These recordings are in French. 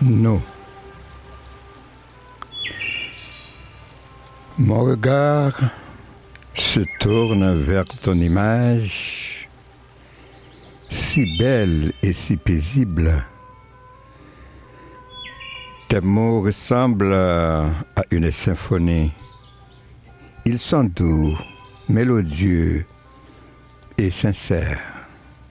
nous. Mon regard se tourne vers ton image, si belle et si paisible. Tes mots ressemblent à une symphonie. Ils sont doux, mélodieux et sincères.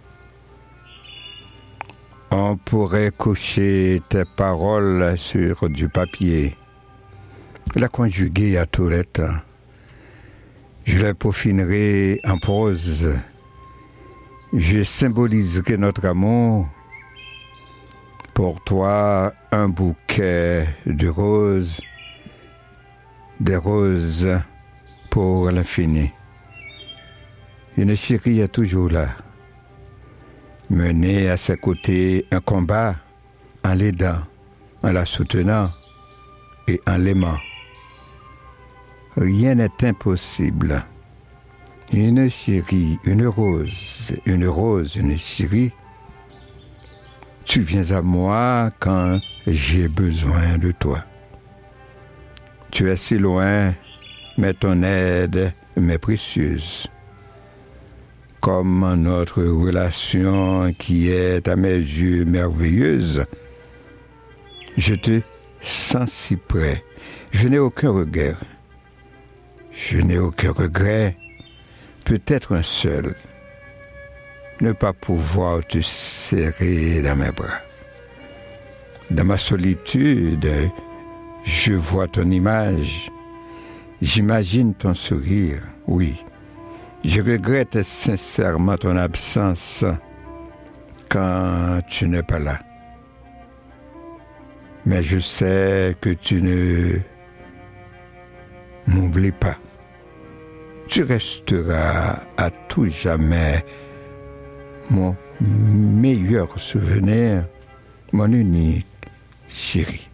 On pourrait coucher tes paroles sur du papier, la conjuguer à Tourette. Je la peaufinerai en prose. Je symboliserai notre amour. Pour toi, un bouquet de roses, des roses pour l'infini. Une chérie est toujours là. Mener à ses côtés un combat en l'aidant, en la soutenant et en l'aimant. Rien n'est impossible. Une chérie, une rose, une chérie. Tu viens à moi quand j'ai besoin de toi. Tu es si loin, mais ton aide m'est précieuse. Comme notre relation qui est à mes yeux merveilleuse, je te sens si près. Je n'ai aucun regret. Je n'ai aucun regret, peut-être un seul, ne pas pouvoir te serrer dans mes bras. Dans ma solitude, je vois ton image, j'imagine ton sourire, oui. Je regrette sincèrement ton absence quand tu n'es pas là. Mais je sais que tu ne m'oublies pas. Tu resteras à tout jamais mon meilleur souvenir, mon unique chérie.